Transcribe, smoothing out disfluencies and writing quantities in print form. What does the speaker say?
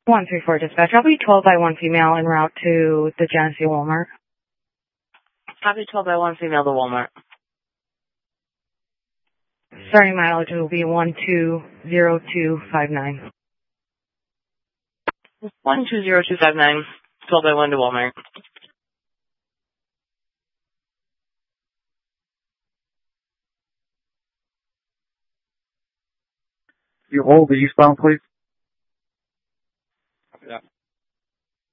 134 dispatch. I'll be 12 by 1 female en route to the Genesee Walmart. Copy 12 by 1 female to Walmart. Starting mileage will be 120259. 120259, 12 by 1 to Walmart. You hold the eastbound, please.